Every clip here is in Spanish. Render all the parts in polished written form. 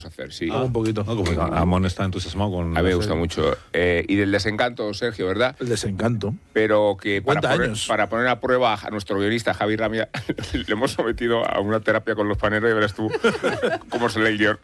hacer, sí. Un poquito. No, como Amón está entusiasmado con... A mí me gusta mucho. Y del desencanto, Sergio, ¿verdad? El desencanto. Pero que años. para poner a prueba a nuestro guionista Javi Ramia, le hemos sometido a una terapia con los paneros y verás tú cómo se lee el guión.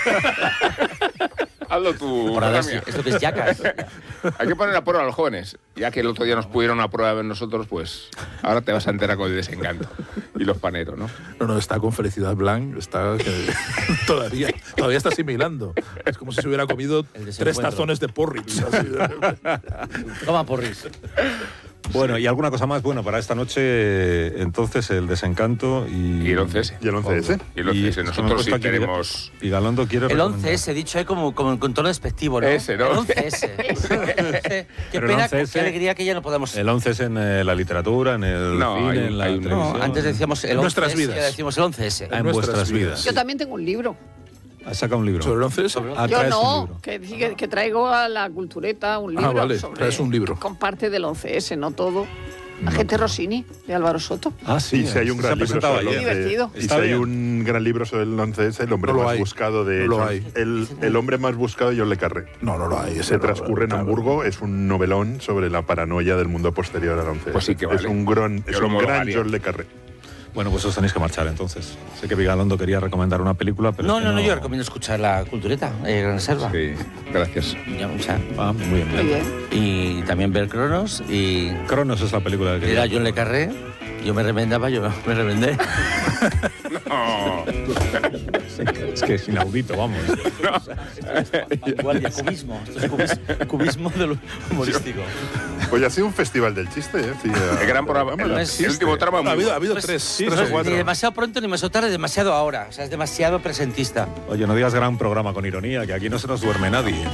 Hazlo tú, Ramia. Esto que es Jackass. Hay que poner a prueba a los jóvenes. Ya que el otro día nos pudieron a prueba de nosotros, pues ahora te vas a enterar con el desencanto. Y los paneros, ¿no? No, está con Felicidad Blanc, está todavía está asimilando. Es como si se hubiera comido 3 tazones de porridge. Toma porridge. Bueno, y alguna cosa más. Bueno, para esta noche, entonces, el desencanto y el 11S. Y el 11S. Y el 11S. Nosotros sí tenemos... Y Galondo quiere El recomendar. 11S, dicho ahí como con tono despectivo, ¿no? Ese, ¿no? El 11S. Qué Pero el pena, 11S, qué alegría que ya no podamos... El 11 es en la literatura, en el cine, en la televisión. No, antes decíamos el 11S, nuestras vidas. ahora decimos el 11S. En vuestras vidas. Yo también tengo un libro. Ha sacado un libro. ¿Sobre el 11? Yo traes un no, libro. que traigo a la cultureta un libro. Vale, sobre, traes un libro. Con parte del 11S, no todo. Agente Rossini, de Álvaro Soto. Ah, sí. Y si hay un gran libro sobre el 11S. Divertido. Y si hay un gran libro sobre el 11S, el hombre más buscado de... No lo hay. El hombre más buscado de John le Carré. No lo hay. Se transcurre en Hamburgo, es un novelón sobre la paranoia del mundo posterior al 11S. Pues sí que vale. Es un gran John le Carré. Bueno, pues os tenéis que marchar entonces. Sé que Vigalondo quería recomendar una película, pero... No, yo recomiendo escuchar la cultureta, Gran Reserva. Sí, gracias. Ya, o sea, muy bien. Muy bien. y también ver Cronos y... Cronos es la película que... Era John le Carré, yo me remendaba, yo me remendé. No. Es que es inaudito, vamos. Vanguardia, cubismo. Esto es cubismo de lo humorístico. Oye, ha sido un festival del chiste, ¿eh? Sí, El gran programa. El último tramo... Ha habido tres o cuatro. Ni demasiado pronto ni demasiado tarde, demasiado ahora. O sea, es demasiado presentista. Oye, no digas gran programa con ironía, que aquí no se nos duerme nadie.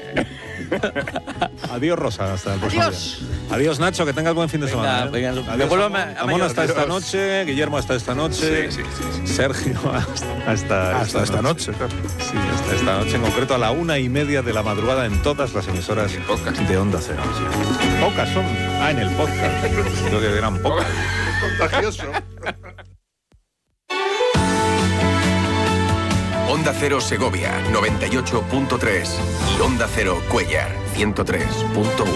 Adiós, Rosa, hasta el próximo día. Adiós, Nacho, que tengas buen fin de semana. Venga, Adiós, me vuelvo Amón hasta esta noche, Guillermo hasta esta noche, Sí. Sergio hasta esta noche, claro. Sí, hasta esta noche, en concreto a la 1:30 de la madrugada en todas las emisoras de Onda Cero. Pocas son. En el podcast. Creo que eran pocas. contagioso. Onda Cero Segovia, 98.3 y Onda Cero Cuéllar, 103.1.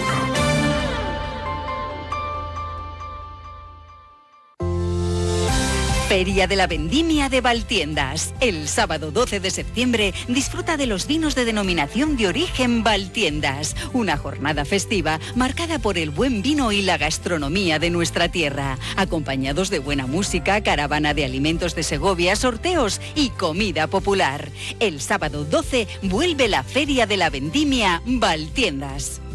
Feria de la Vendimia de Valtiendas. El sábado 12 de septiembre disfruta de los vinos de denominación de origen Valtiendas. Una jornada festiva marcada por el buen vino y la gastronomía de nuestra tierra. Acompañados de buena música, caravana de alimentos de Segovia, sorteos y comida popular. El sábado 12 vuelve la Feria de la Vendimia Valtiendas.